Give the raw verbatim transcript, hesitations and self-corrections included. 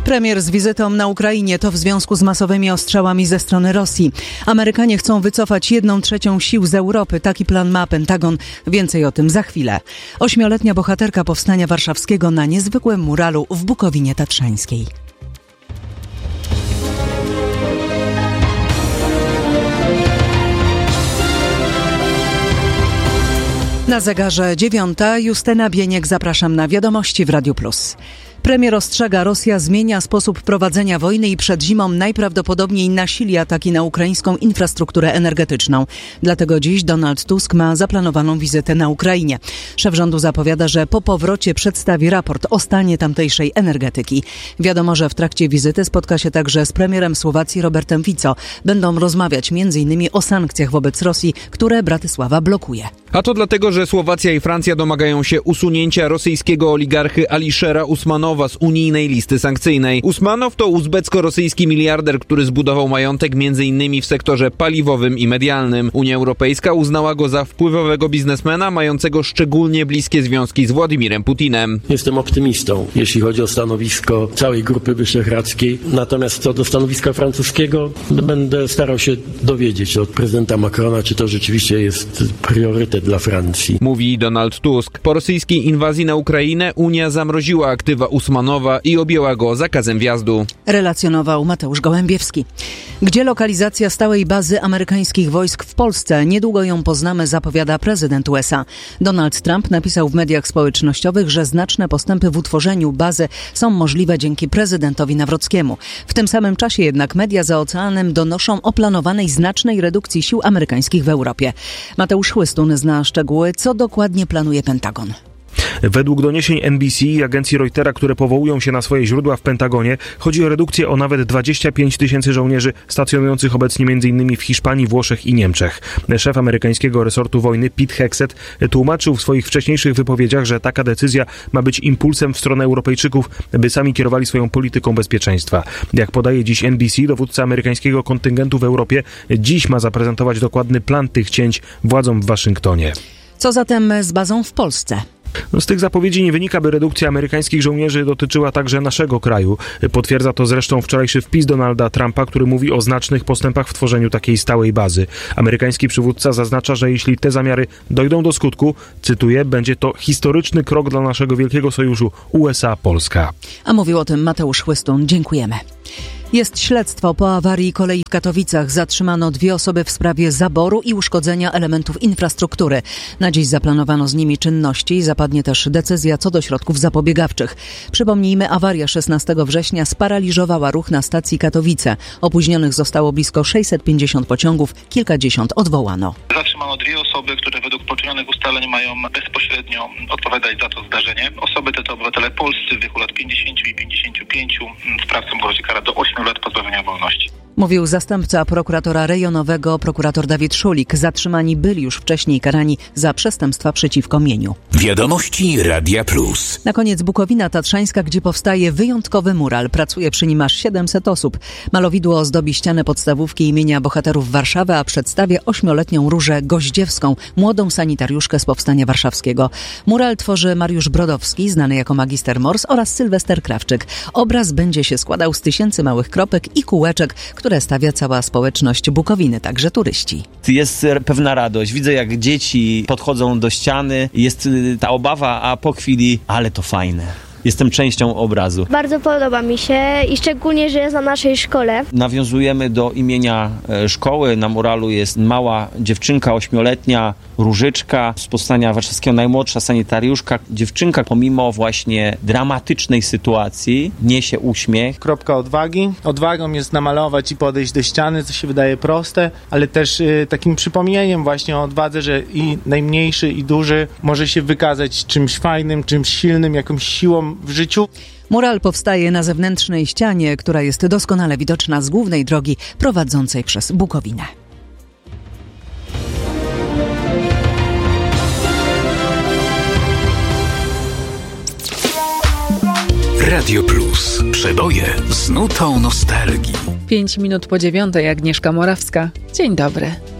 Premier z wizytą na Ukrainie to w związku z masowymi ostrzałami ze strony Rosji. Amerykanie chcą wycofać jedną trzecią sił z Europy. Taki plan ma Pentagon. Więcej o tym za chwilę. Ośmioletnia bohaterka Powstania Warszawskiego na niezwykłym muralu w Bukowinie Tatrzańskiej. Na zegarze dziewiąta. Justyna Bieniek, zapraszam na wiadomości w Radiu Plus. Premier ostrzega, Rosja zmienia sposób prowadzenia wojny i przed zimą najprawdopodobniej nasili ataki na ukraińską infrastrukturę energetyczną. Dlatego dziś Donald Tusk ma zaplanowaną wizytę na Ukrainie. Szef rządu zapowiada, że po powrocie przedstawi raport o stanie tamtejszej energetyki. Wiadomo, że w trakcie wizyty spotka się także z premierem Słowacji Robertem Fico. Będą rozmawiać między innymi o sankcjach wobec Rosji, które Bratysława blokuje. A to dlatego, że Słowacja i Francja domagają się usunięcia rosyjskiego oligarchy Aliszera Usmanowa z unijnej listy sankcyjnej. Usmanow to uzbecko-rosyjski miliarder, który zbudował majątek między innymi w sektorze paliwowym i medialnym. Unia Europejska uznała go za wpływowego biznesmena mającego szczególnie bliskie związki z Władimirem Putinem. Jestem optymistą, jeśli chodzi o stanowisko całej Grupy Wyszehradzkiej. Natomiast co do stanowiska francuskiego, będę starał się dowiedzieć od prezydenta Macrona, czy to rzeczywiście jest priorytet dla Francji. Mówi Donald Tusk. Po rosyjskiej inwazji na Ukrainę Unia zamroziła aktywa Usmanowa i objęła go zakazem wjazdu. Relacjonował Mateusz Gołębiewski. Gdzie lokalizacja stałej bazy amerykańskich wojsk w Polsce? Niedługo ją poznamy, zapowiada prezydent U S A. Donald Trump napisał w mediach społecznościowych, że znaczne postępy w utworzeniu bazy są możliwe dzięki prezydentowi Nawrockiemu. W tym samym czasie jednak media za oceanem donoszą o planowanej znacznej redukcji sił amerykańskich w Europie. Mateusz Chłystun zna szczegóły, co dokładnie planuje Pentagon. Według doniesień N B C i agencji Reutera, które powołują się na swoje źródła w Pentagonie, chodzi o redukcję o nawet dwadzieścia pięć tysięcy żołnierzy stacjonujących obecnie m.in. w Hiszpanii, Włoszech i Niemczech. Szef amerykańskiego resortu wojny Pete Hegseth tłumaczył w swoich wcześniejszych wypowiedziach, że taka decyzja ma być impulsem w stronę Europejczyków, by sami kierowali swoją polityką bezpieczeństwa. Jak podaje dziś N B C, dowódca amerykańskiego kontyngentu w Europie dziś ma zaprezentować dokładny plan tych cięć władzom w Waszyngtonie. Co zatem z bazą w Polsce? No z tych zapowiedzi nie wynika, by redukcja amerykańskich żołnierzy dotyczyła także naszego kraju. Potwierdza to zresztą wczorajszy wpis Donalda Trumpa, który mówi o znacznych postępach w tworzeniu takiej stałej bazy. Amerykański przywódca zaznacza, że jeśli te zamiary dojdą do skutku, cytuję, będzie to historyczny krok dla naszego wielkiego sojuszu U S A Polska. A mówił o tym Mateusz Chłystun. Dziękujemy. Jest śledztwo po awarii kolei w Katowicach. Zatrzymano dwie osoby w sprawie zaboru i uszkodzenia elementów infrastruktury. Na dziś zaplanowano z nimi czynności. Zapadnie też decyzja co do środków zapobiegawczych. Przypomnijmy, awaria szesnastego września sparaliżowała ruch na stacji Katowice. Opóźnionych zostało blisko sześćset pięćdziesiąt pociągów, kilkadziesiąt odwołano. Zatrzymano dwie osoby, które według poczynionych ustaleń mają bezpośrednio odpowiadać za to zdarzenie. Osoby te to obywatele polscy w wieku lat pięćdziesięciu i pięćdziesięciu pięciu. Sprawcom grozi kara do ośmiu lat pozbawienia wolności. Mówił zastępca prokuratora rejonowego, prokurator Dawid Szulik. Zatrzymani byli już wcześniej karani za przestępstwa przeciwko mieniu. Wiadomości Radia Plus. Na koniec Bukowina Tatrzańska, gdzie powstaje wyjątkowy mural. Pracuje przy nim aż siedemset osób. Malowidło ozdobi ścianę podstawówki imienia bohaterów Warszawy, a przedstawia ośmioletnią Różę Goździewską, młodą sanitariuszkę z Powstania Warszawskiego. Mural tworzy Mariusz Brodowski, znany jako Magister Mors, oraz Sylwester Krawczyk. Obraz będzie się składał z tysięcy małych kropek i kółeczek, które stawia cała społeczność Bukowiny, także turyści. Jest pewna radość. Widzę, jak dzieci podchodzą do ściany. Jest ta obawa, a po chwili, ale to fajne. Jestem częścią obrazu. Bardzo podoba mi się i szczególnie, że jest na naszej szkole. Nawiązujemy do imienia szkoły. Na muralu jest mała dziewczynka, ośmioletnia Różyczka z Powstania Warszawskiego, najmłodsza sanitariuszka. Dziewczynka pomimo właśnie dramatycznej sytuacji niesie uśmiech. Kropka odwagi. Odwagą jest namalować i podejść do ściany, co się wydaje proste, ale też y, takim przypomnieniem właśnie o odwadze, że i najmniejszy, i duży może się wykazać czymś fajnym, czymś silnym, jakąś siłą w życiu. Mural powstaje na zewnętrznej ścianie, która jest doskonale widoczna z głównej drogi prowadzącej przez Bukowinę. Radio Plus. Przeboje z nutą nostalgii. Pięć minut po dziewiątej, Agnieszka Morawska. Dzień dobry.